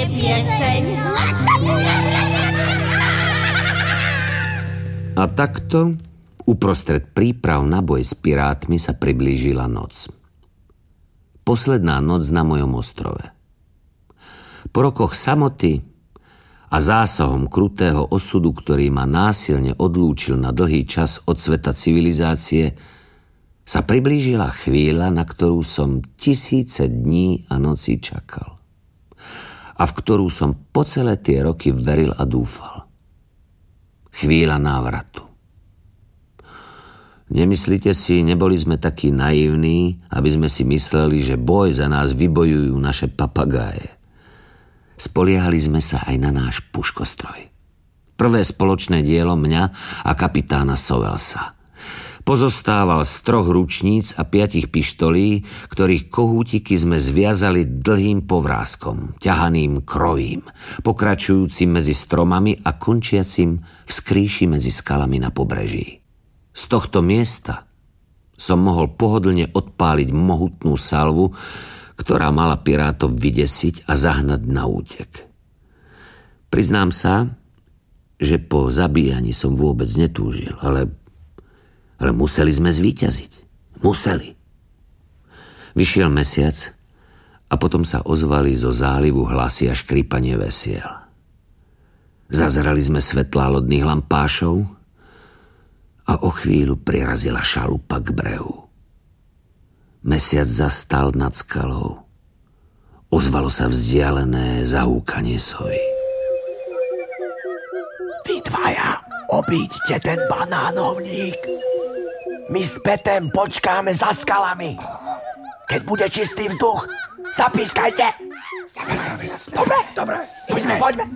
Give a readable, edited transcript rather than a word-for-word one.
pieseň. A takto uprostred príprav na boj s pirátmi sa priblížila noc. Posledná noc na mojom ostrove. Po rokoch samoty a zásahom krutého osudu, ktorý ma násilne odlúčil na dlhý čas od sveta civilizácie, sa priblížila chvíľa, na ktorú som tisíce dní a nocí čakal. A v ktorú som po celé tie roky veril a dúfal. Chvíľa návratu. Nemyslíte si, neboli sme takí naivní, aby sme si mysleli, že boj za nás vybojujú naše papagáje. Spoliehali sme sa aj na náš puškostroj. Prvé spoločné dielo mňa a kapitána Sovelsa. Pozostával z 3 ručníc a 5 pištolí, ktorých kohútiky sme zviazali dlhým povráskom, ťahaným krovím, pokračujúcim medzi stromami a končiacim v skrýši medzi skalami na pobreží. Z tohto miesta som mohol pohodlne odpáliť mohutnú salvu, ktorá mala pirátov vydesiť a zahnať na útek. Priznám sa, že po zabíjaní som vôbec netúžil, ale museli sme zvíťaziť. Museli. Vyšiel mesiac a potom sa ozvali zo zálivu hlasy a škrípanie vesiel. Zazerali sme svetlá lodných lampášov a o chvíľu prirazila šalupa k brehu. Mesiac zastal nad skalou. Ozvalo sa vzdialené zahúkanie sovy. Vy dvaja, obíďte ten banánovník. My s Petem počkáme za skalami. Keď bude čistý vzduch, zapískajte. Dobre. Poďme.